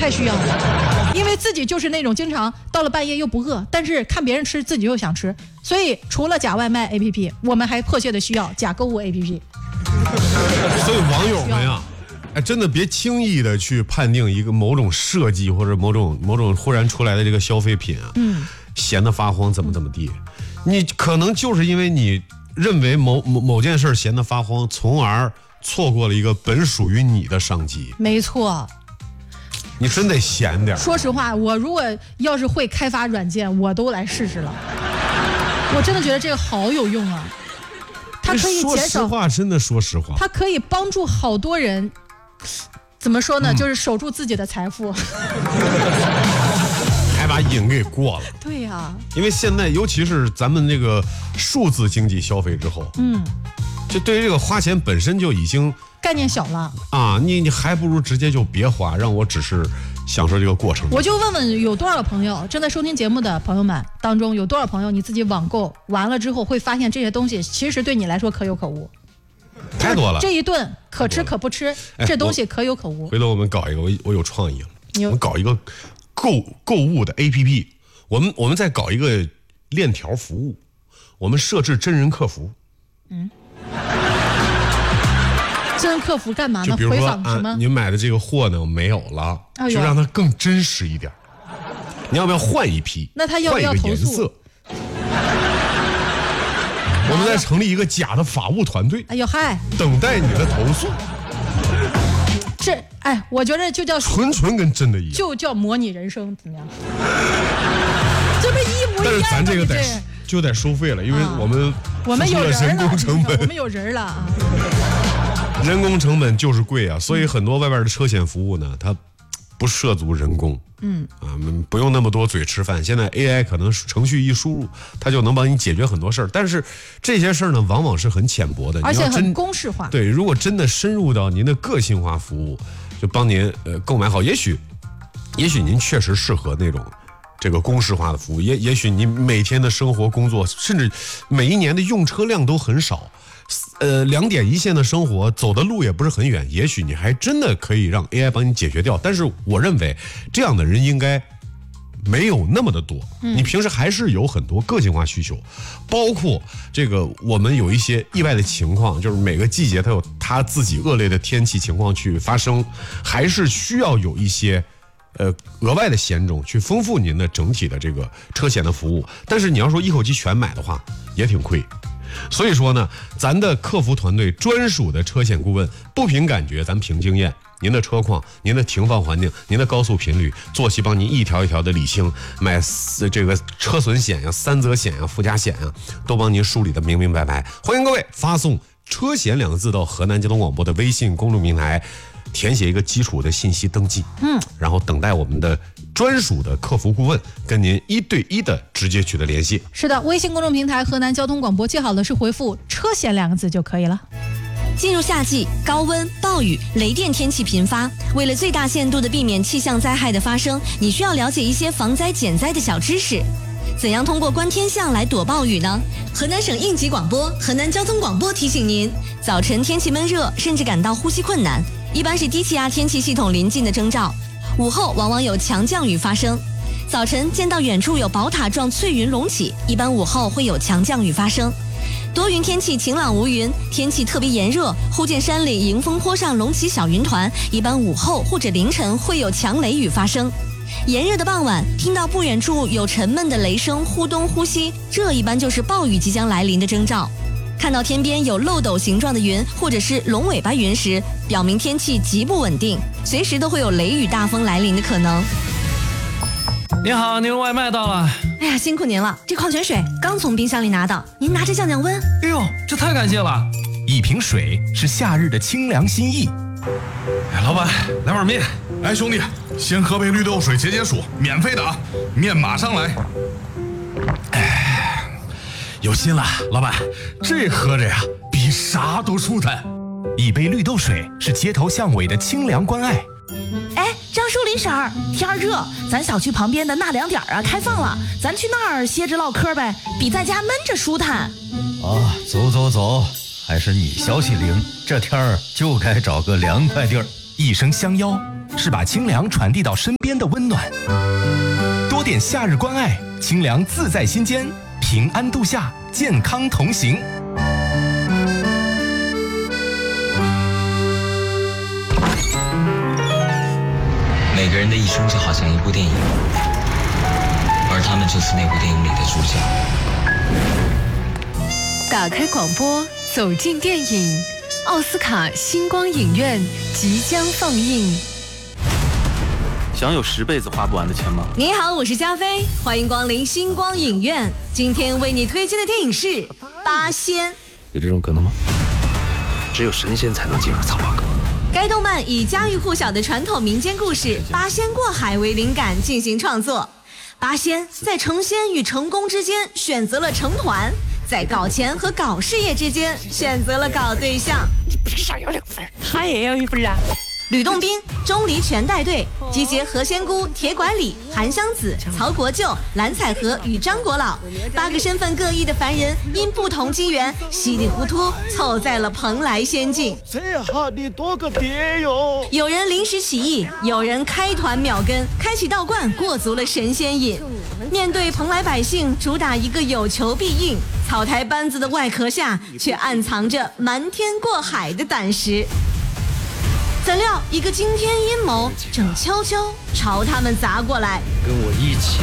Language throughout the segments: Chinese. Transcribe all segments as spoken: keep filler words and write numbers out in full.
太需要了，因为自己就是那种经常到了半夜又不饿，但是看别人吃自己又想吃，所以除了假外卖 A P P， 我们还迫切的需要假购物 A P P。 所以网友们呀，哎，真的别轻易的去判定一个某种设计或者某种某种忽然出来的这个消费品啊，嗯，闲得发慌怎么怎么地，你可能就是因为你认为某某某件事闲得发慌，从而错过了一个本属于你的商机。 没错。 你真得闲点。 说实话，我如果要是会开发软件，我都来试试了。我真的觉得这个好有用啊！它可以减少。 说实话，真的说实话， 它可以帮助好多人。怎么说呢？嗯、就是守住自己的财富。 还把瘾给过了。 对呀、啊。 因为现在，尤其是咱们这个数字经济消费之后，嗯，就对于这个花钱本身就已经。 概念小了啊，你你还不如直接就别花，让我只是享受这个过程。 我就问问有多少朋友正在收听节目的朋友们当中，有多少朋友你自己网购完了之后会发现这些东西其实对你来说可有可无？ 太多了， 这一顿可吃可不吃，这东西可有可无。 回头我们搞一个，我我有创意了，我们搞一个购购物的 A P P， 我们我们再搞一个链条服务，我们设置真人客服。嗯。 真人客服干嘛呢？ 就比如说什么、 啊，你买的这个货呢没有了，哎、就让它更真实一点。你要不要换一批？ 那他要不要投诉？换一个颜色。 我们再成立一个假的法务团队。 哎呦嗨！ 等待你的投诉。 这哎，我觉得就叫纯纯跟真的一样， 就叫模拟人生，怎么样？这不一模一样。 但是咱这个得就得收费了，因为我们、 啊、我们有人人工成本， 我们有人了啊。 人工成本就是贵啊，所以很多外边的车险服务呢，它不涉足人工，嗯啊，不用那么多嘴吃饭。现在 A I 可能程序一输入，它就能帮你解决很多事儿，但是这些事儿呢，往往是很浅薄的， 而且很公式化。 对，如果真的深入到您的个性化服务，就帮您呃购买好，也许，也许您确实适合那种这个公式化的服务，也也许您每天的生活工作，甚至每一年的用车量都很少。呃，两点一线的生活走的路也不是很远，也许你还真的可以让 A I 帮你解决掉。但是我认为这样的人应该没有那么的多。嗯、你平时还是有很多个性化需求，包括这个我们有一些意外的情况，就是每个季节它有它自己恶劣的天气情况去发生，还是需要有一些呃额外的险种去丰富您的整体的这个车险的服务。但是你要说一口气全买的话，也挺亏。所以说呢，咱的客服团队专属的车险顾问，不凭感觉，咱凭经验。您的车况、您的停放环境、您的高速频率、作息，帮您一条一条的理清。买这个车损险呀、三责险呀、附加险呀，都帮您梳理的明明白白。欢迎各位发送“车险”两个字到河南交通广播的微信公众平台，填写一个基础的信息登记，嗯，然后等待我们的专属的客服顾问跟您一对一的直接取得联系。 是的，微信公众平台河南交通广播，记好了是回复“车险”两个字就可以了。 进入夏季，高温、暴雨、雷电天气频发，为了最大限度的避免气象灾害的发生，你需要了解一些防灾减灾的小知识。怎样通过观天象来躲暴雨呢？河南省应急广播、河南交通广播提醒您：早晨天气闷热，甚至感到呼吸困难，一般是低气压天气系统临近的征兆。午后往往有强降雨发生。早晨见到远处有宝塔状翠云隆起，一般午后会有强降雨发生。多云天气晴朗无云，天气特别炎热，忽见山里迎风坡上隆起小云团，一般午后或者凌晨会有强雷雨发生。炎热的傍晚，听到不远处有沉闷的雷声忽东忽西，这一般就是暴雨即将来临的征兆。看到天边有漏斗形状的云或者是龙尾巴云时，表明天气极不稳定，随时都会有雷雨大风来临的可能。 您好，您外卖到了。 哎呀，辛苦您了，这矿泉水刚从冰箱里拿到，您拿着降降温。 哎呦，这太感谢了！ 一瓶水是夏日的清凉心意。 哎，老板，来碗面。哎，兄弟，先喝杯绿豆水解解暑，免费的啊，面马上来。 哎，有心了，老板，这喝着呀，比啥都舒坦。一杯绿豆水是街头巷尾的清凉关爱。 哎，张淑林婶儿，天儿热，咱小区旁边的纳凉点啊开放了，咱去那儿歇着唠嗑呗，比在家闷着舒坦。 啊，走走走，还是你消息灵，这天儿就该找个凉快地儿。 一声相邀， 是把清凉传递到身边的温暖。多点夏日关爱，清凉自在心间，平安度夏，健康同行。 每个人的一生就好像一部电影，而他们就是那部电影里的主角。 打开广播，走进电影，奥斯卡星光影院即将放映。 想有十辈子花不完的钱吗？ 你好，我是加菲，欢迎光临星光影院。今天为你推荐的电影是《八仙》。 有这种可能吗？只有神仙才能进入草花阁。 该动漫以家喻户晓的传统民间故事《八仙过海》为灵感进行创作。八仙在成仙与成功之间选择了成团，在搞钱和搞事业之间选择了搞对象。 你不是少有两分，他也要一分啊！ 吕洞宾、钟离权带队，集结何仙姑、铁拐李、韩湘子、曹国舅、蓝采和与张国老八个身份各异的凡人，因不同机缘，稀里糊涂凑在了蓬莱仙境。 这下你多个爹哟！ 有人临时起意，有人开团秒跟，开启道观，过足了神仙瘾。面对蓬莱百姓，主打一个有求必应，草台班子的外壳下，却暗藏着瞒天过海的胆识。怎料一个惊天阴谋正悄悄朝他们砸过来。 跟我一起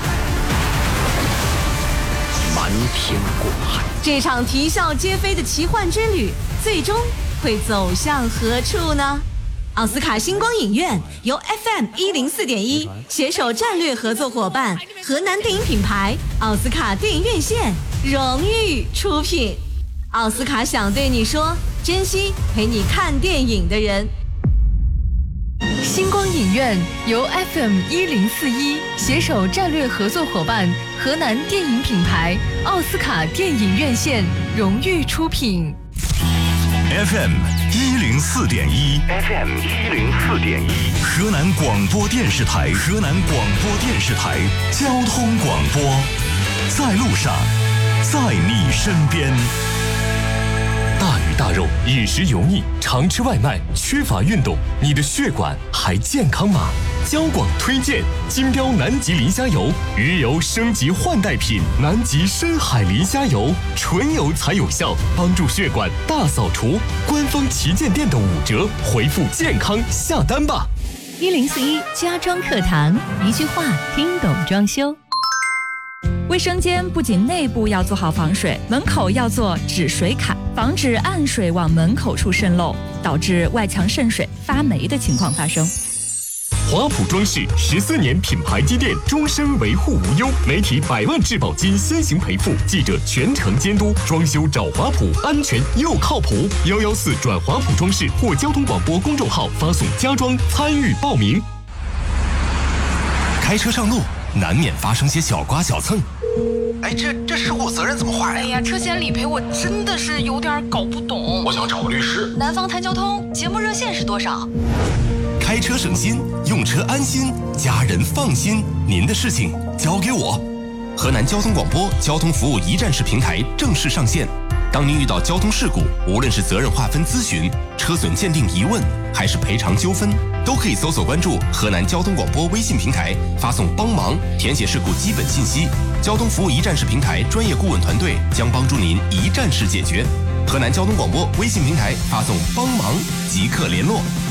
瞒天过海。 这场啼笑皆非的奇幻之旅，最终会走向何处呢？奥斯卡星光影院由 F M 一零四点一携手战略合作伙伴河南电影品牌奥斯卡电影院线荣誉出品。奥斯卡想对你说，珍惜陪你看电影的人。 星光影院由 F M 一零四一携手战略合作伙伴河南电影品牌奥斯卡电影院线荣誉出品。 F M 一零四点一 ，F M 一零四点一，河南广播电视台，河南广播电视台交通广播，在路上，在你身边。大鱼大肉，饮食油腻，常吃外卖，缺乏运动，你的血管还健康吗？交广推荐金标南极磷虾油，鱼油升级换代品，南极深海磷虾油，纯油才有效，帮助血管大扫除。官方旗舰店的五折，回复健康下单吧。 一零四一家装课堂，一句话听懂装修。 卫生间不仅内部要做好防水，门口要做止水坎，防止暗水往门口处渗漏，导致外墙渗水发霉的情况发生。 华普装饰十四年品牌积淀，终身维护无忧，媒体百万质保金先行赔付，记者全程监督，装修找华普，安全又靠谱。幺幺四转华普装饰或交通广播公众号发送家装参与报名。开车上路难免发生些小刮小蹭。 哎，这这事故责任怎么划呀？ 哎呀，车险理赔我真的是有点搞不懂。 我想找个律师。 南方谈交通节目热线是多少？ 开车省心，用车安心，家人放心。您的事情交给我。河南交通广播交通服务一站式平台正式上线。当您遇到交通事故，无论是责任划分咨询、车损鉴定疑问，还是赔偿纠纷，都可以搜索关注河南交通广播微信平台，发送帮忙，填写事故基本信息。交通服务一站式平台专业顾问团队将帮助您一站式解决。河南交通广播微信平台发送帮忙即刻联络。